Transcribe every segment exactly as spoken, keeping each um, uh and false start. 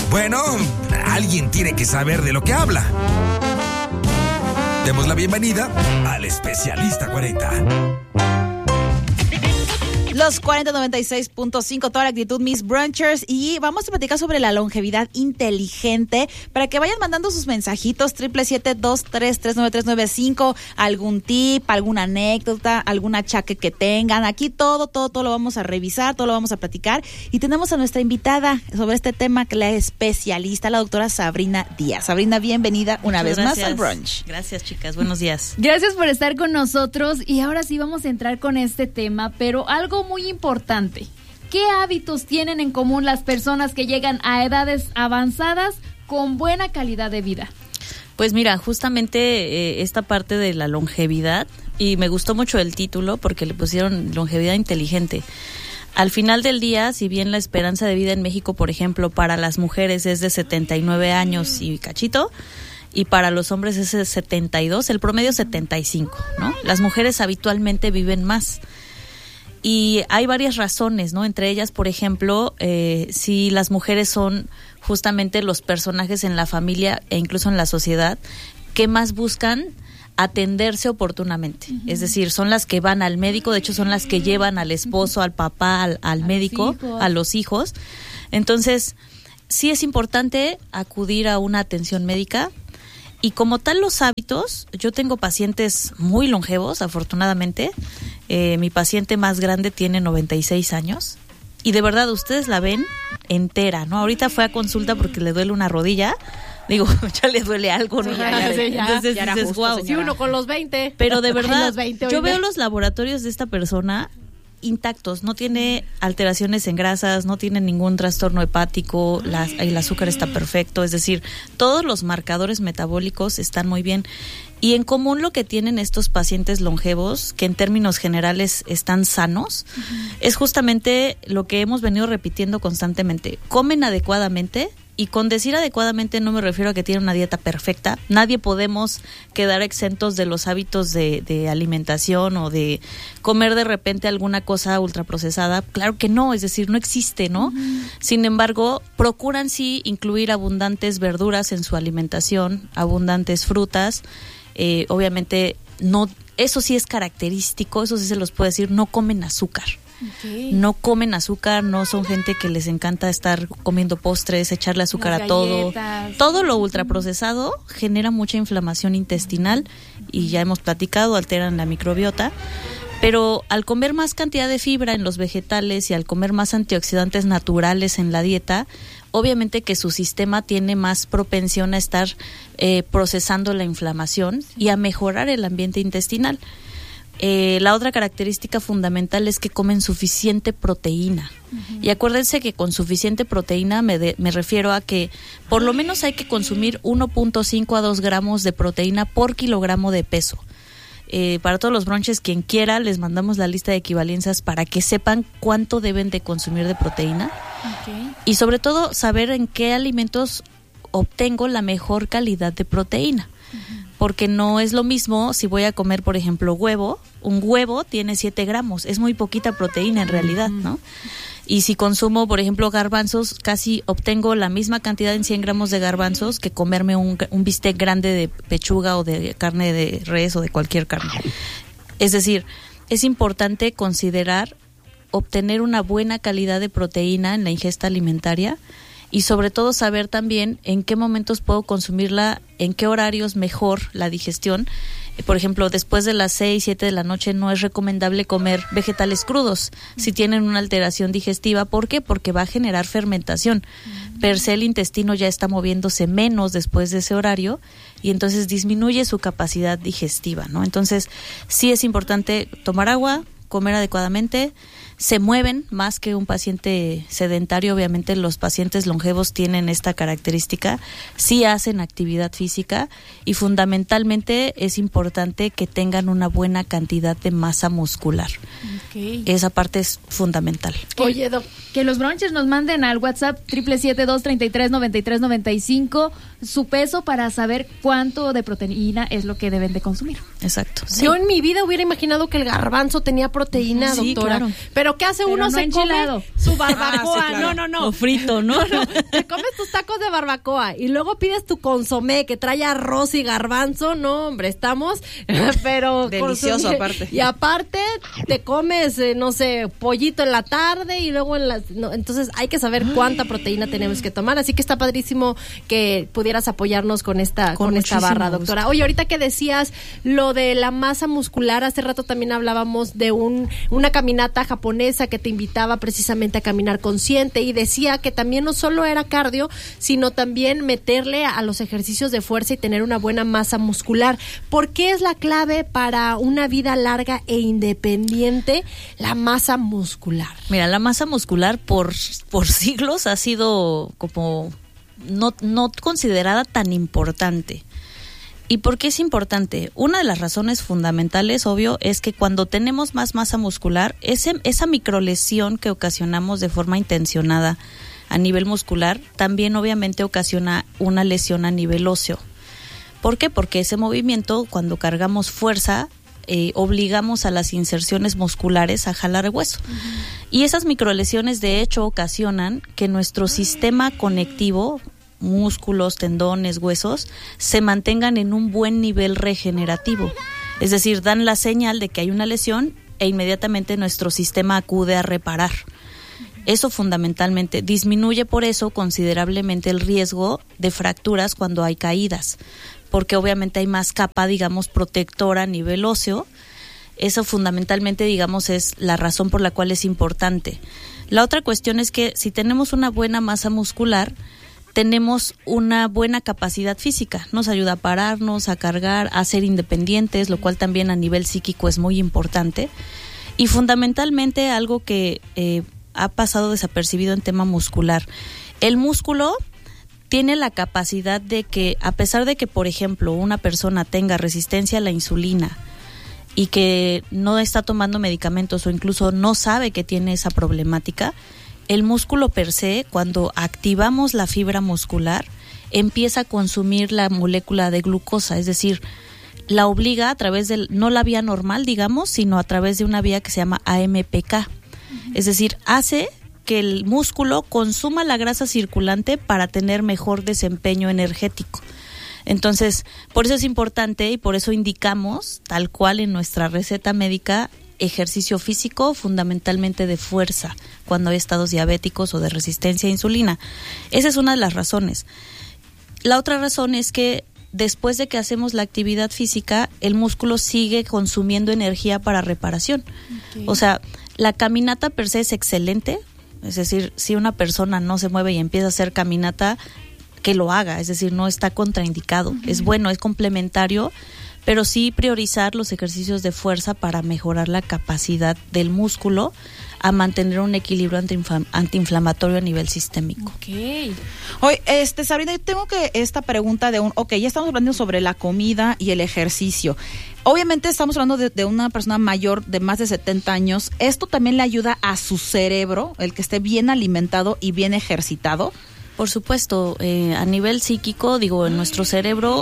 Bueno, alguien tiene que saber de lo que habla. Demos la bienvenida al especialista cuarenta. Los cuarenta noventa y seis punto cinco, toda la actitud, mis brunchers, y vamos a platicar sobre la longevidad inteligente para que vayan mandando sus mensajitos, siete siete siete, dos tres tres, nueve tres nueve cinco, algún tip, alguna anécdota, algún achaque que tengan. Aquí todo, todo, todo lo vamos a revisar, todo lo vamos a platicar, y tenemos a nuestra invitada sobre este tema, que la especialista, la doctora Sabrina Díaz. Sabrina, bienvenida una Muchas vez gracias. más al brunch. Gracias, chicas, buenos días. Gracias por estar con nosotros, y ahora sí vamos a entrar con este tema, pero algo muy importante. ¿Qué hábitos tienen en común las personas que llegan a edades avanzadas con buena calidad de vida? Pues mira, justamente eh, esta parte de la longevidad, y me gustó mucho el título porque le pusieron longevidad inteligente. Al final del día, si bien la esperanza de vida en México, por ejemplo, para las mujeres es de setenta y nueve años y cachito, y para los hombres es de setenta y dos, el promedio setenta y cinco, ¿no? Las mujeres habitualmente viven más. Y hay varias razones, ¿no? Entre ellas, por ejemplo, eh, si las mujeres son justamente los personajes en la familia e incluso en la sociedad que más buscan atenderse oportunamente. Uh-huh. Es decir, son las que van al médico, de hecho son las que llevan al esposo, al papá, al, al médico, a los hijos. Entonces, sí es importante acudir a una atención médica. Y como tal, los hábitos, yo tengo pacientes muy longevos, afortunadamente. Eh, mi paciente más grande tiene noventa y seis años. Y de verdad, ustedes la ven entera, ¿no? Ahorita fue a consulta porque le duele una rodilla. Digo, ya le duele algo, ¿no? Sí, ya, ya, Entonces ya, dices, ya justo, wow. Sí, uno con los veinte. Pero de verdad, los veinte, yo oíme. veo los laboratorios de esta persona intactos, no tiene alteraciones en grasas, no tiene ningún trastorno hepático, la, el azúcar está perfecto, es decir, todos los marcadores metabólicos están muy bien. Y en común lo que tienen estos pacientes longevos, que en términos generales están sanos, uh-huh. es justamente lo que hemos venido repitiendo constantemente. Comen adecuadamente. Y con decir adecuadamente no me refiero a que tienen una dieta perfecta. Nadie podemos quedar exentos de los hábitos de, de alimentación o de comer de repente alguna cosa ultraprocesada. Claro que no, es decir, no existe, ¿no? Uh-huh. Sin embargo, procuran sí incluir abundantes verduras en su alimentación, abundantes frutas. Eh, obviamente, no, eso sí es característico, eso sí se los puedo decir, no comen azúcar. Okay. No comen azúcar, no son gente que les encanta estar comiendo postres, echarle azúcar Las a todo. Galletas. Todo lo ultraprocesado genera mucha inflamación intestinal y ya hemos platicado, alteran la microbiota. Pero al comer más cantidad de fibra en los vegetales y al comer más antioxidantes naturales en la dieta, obviamente que su sistema tiene más propensión a estar eh, procesando la inflamación y a mejorar el ambiente intestinal. Eh, la otra característica fundamental es que comen suficiente proteína. Uh-huh. Y acuérdense que con suficiente proteína me, de, me refiero a que por lo menos hay que consumir uno punto cinco a dos gramos de proteína por kilogramo de peso. Eh, para todos los brunches, quien quiera, les mandamos la lista de equivalencias para que sepan cuánto deben de consumir de proteína. Okay. Y sobre todo saber en qué alimentos obtengo la mejor calidad de proteína. Uh-huh. Porque no es lo mismo si voy a comer, por ejemplo, huevo. Un huevo tiene siete gramos, es muy poquita proteína en realidad, ¿no? Y si consumo, por ejemplo, garbanzos, casi obtengo la misma cantidad en cien gramos de garbanzos que comerme un, un bistec grande de pechuga o de carne de res o de cualquier carne. Es decir, es importante considerar obtener una buena calidad de proteína en la ingesta alimentaria. Y sobre todo saber también en qué momentos puedo consumirla, en qué horarios mejor la digestión. Por ejemplo, después de las seis, siete de la noche no es recomendable comer vegetales crudos si tienen una alteración digestiva. ¿Por qué? Porque va a generar fermentación. Per se el intestino ya está moviéndose menos después de ese horario y entonces disminuye su capacidad digestiva, ¿no? Entonces sí es importante tomar agua, comer adecuadamente. Se mueven más que un paciente sedentario. Obviamente los pacientes longevos tienen esta característica, sí hacen actividad física y fundamentalmente es importante que tengan una buena cantidad de masa muscular. Okay. Esa parte es fundamental. Oye, Doc, que los brunches nos manden al WhatsApp siete siete siete, dos tres tres, nueve tres nueve cinco su peso para saber cuánto de proteína es lo que deben de consumir. Exacto. Sí. Yo en mi vida hubiera imaginado que el garbanzo tenía proteína, sí, doctora. Claro. Pero pero ¿qué hace Pero uno? no Se enchilado. come su barbacoa, Ah, sí, claro. no, no, no. O frito, ¿no? No, no, te comes tus tacos de barbacoa y luego pides tu consomé que trae arroz y garbanzo, no, hombre, estamos, pero... Delicioso consomé. aparte. Y aparte te comes, eh, no sé, pollito en la tarde y luego en las... No, entonces hay que saber cuánta proteína tenemos que tomar, así que está padrísimo que pudieras apoyarnos con esta, con, Con esta muchísimo barra, gusto. doctora. Oye, ahorita que decías lo de la masa muscular, hace rato también hablábamos de un una caminata japonesa que te invitaba precisamente a caminar consciente y decía que también no solo era cardio, sino también meterle a los ejercicios de fuerza y tener una buena masa muscular. ¿Por qué es la clave para una vida larga e independiente la masa muscular? Mira, la masa muscular por, por siglos ha sido como no, no considerada tan importante. ¿Y por qué es importante? Una de las razones fundamentales, obvio, es que cuando tenemos más masa muscular, ese, esa microlesión que ocasionamos de forma intencionada a nivel muscular, también obviamente ocasiona una lesión a nivel óseo. ¿Por qué? Porque ese movimiento, cuando cargamos fuerza, eh, obligamos a las inserciones musculares a jalar hueso. Uh-huh. Y esas microlesiones, de hecho, ocasionan que nuestro sistema conectivo, músculos, tendones, huesos, se mantengan en un buen nivel regenerativo. Es decir, dan la señal de que hay una lesión e inmediatamente nuestro sistema acude a reparar. Eso fundamentalmente disminuye por eso considerablemente el riesgo de fracturas cuando hay caídas, porque obviamente hay más capa, digamos, protectora a nivel óseo. Eso fundamentalmente, digamos, es la razón por la cual es importante. La otra cuestión es que si tenemos una buena masa muscular, tenemos una buena capacidad física, nos ayuda a pararnos, a cargar, a ser independientes, lo cual también a nivel psíquico es muy importante. Y fundamentalmente algo que eh, ha pasado desapercibido en tema muscular, el músculo tiene la capacidad de que, a pesar de que, por ejemplo, una persona tenga resistencia a la insulina y que no está tomando medicamentos o incluso no sabe que tiene esa problemática, el músculo per se, cuando activamos la fibra muscular, empieza a consumir la molécula de glucosa, es decir, la obliga a través de, no la vía normal, digamos, sino a través de una vía que se llama A M P K. Uh-huh. Es decir, hace que el músculo consuma la grasa circulante para tener mejor desempeño energético. Entonces, por eso es importante y por eso indicamos, tal cual en nuestra receta médica, ejercicio físico, fundamentalmente de fuerza, cuando hay estados diabéticos o de resistencia a insulina. Esa es una de las razones. La otra razón es que después de que hacemos la actividad física, el músculo sigue consumiendo energía para reparación. Okay. O sea, la caminata per se es excelente, es decir, si una persona no se mueve y empieza a hacer caminata, que lo haga, es decir, no está contraindicado. Uh-huh. Es bueno, es complementario, pero sí priorizar los ejercicios de fuerza para mejorar la capacidad del músculo a mantener un equilibrio antiinflam- antiinflamatorio a nivel sistémico. Ok. Oye, este, Sabrina, yo tengo que esta pregunta de un, ok, ya estamos hablando sobre la comida y el ejercicio. Obviamente estamos hablando de, de una persona mayor de más de setenta años. ¿Esto también le ayuda a su cerebro, el que esté bien alimentado y bien ejercitado? Por supuesto, eh, a nivel psíquico, digo, en nuestro cerebro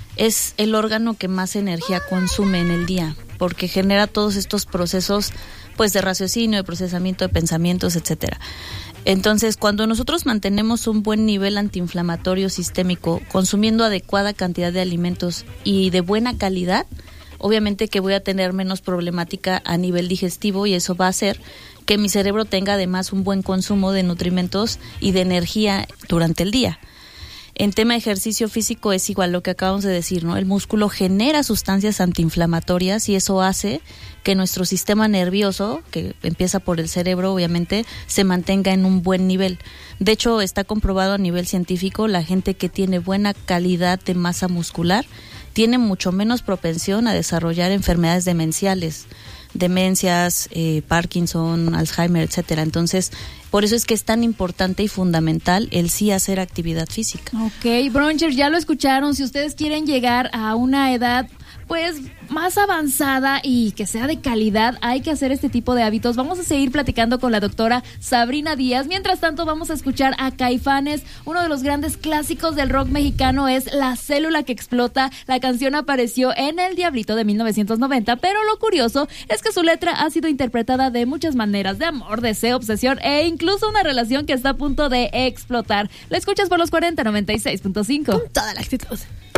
es el órgano que más energía consume en el día, porque genera todos estos procesos pues de raciocinio, de procesamiento de pensamientos, etcétera. Entonces, cuando nosotros mantenemos un buen nivel antiinflamatorio sistémico, consumiendo adecuada cantidad de alimentos y de buena calidad, obviamente que voy a tener menos problemática a nivel digestivo y eso va a hacer que mi cerebro tenga además un buen consumo de nutrimentos y de energía durante el día. En tema de ejercicio físico es igual lo que acabamos de decir, ¿no? El músculo genera sustancias antiinflamatorias y eso hace que nuestro sistema nervioso, que empieza por el cerebro, obviamente, se mantenga en un buen nivel. De hecho, está comprobado a nivel científico, la gente que tiene buena calidad de masa muscular tiene mucho menos propensión a desarrollar enfermedades demenciales, demencias, eh, Parkinson, Alzheimer, etcétera. Entonces, por eso es que es tan importante y fundamental el sí hacer actividad física. Ok, Brunchers, ya lo escucharon. Si ustedes quieren llegar a una edad pues más avanzada y que sea de calidad, hay que hacer este tipo de hábitos. Vamos a seguir platicando con la doctora Sabrina Díaz. Mientras tanto, vamos a escuchar a Caifanes. Uno de los grandes clásicos del rock mexicano es La Célula que Explota. La canción apareció en El Diablito de mil novecientos noventa, pero lo curioso es que su letra ha sido interpretada de muchas maneras: de amor, deseo, obsesión e incluso una relación que está a punto de explotar. La escuchas por los cuarenta, noventa y seis punto cinco. Con toda la actitud.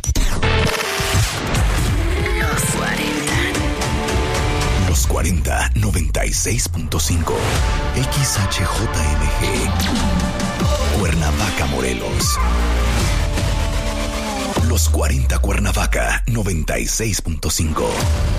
Los cuarenta, noventa y seis punto cinco. X H J M G. Cuernavaca, Morelos. Los cuarenta Cuernavaca, noventa y seis punto cinco.